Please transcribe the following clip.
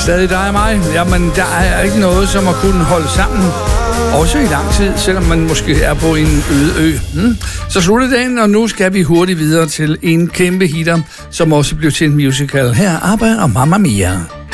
stadig dig og mig. Jamen, der er ikke noget som at kunne holde sammen. Også i lang tid, selvom man måske er på en øde ø. Så slutter dagen, og nu skal vi hurtigt videre til en kæmpe hitter, som også blev til en musical. Her arbejder Mamma Mia.